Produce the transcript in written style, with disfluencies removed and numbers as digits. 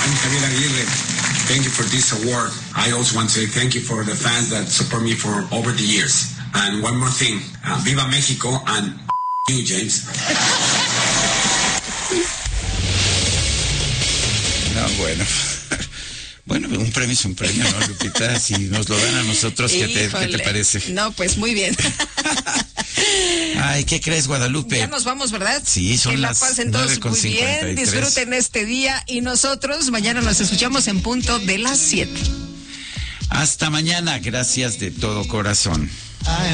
I'm Javier Aguirre. Thank you for this award. I also want to say thank you for the fans that support me for over the years. And one more thing, Viva Mexico and you, James. No, bueno. Bueno, un premio es un premio, ¿no, Lupita? Si nos lo dan a nosotros, ¿qué te parece? No, pues muy bien. Ay, ¿qué crees, Guadalupe? Ya nos vamos, ¿verdad? Sí, son las 9:53. Que la pasen todos muy bien, disfruten este día y nosotros mañana nos escuchamos en punto de las 7. Hasta mañana, gracias de todo corazón.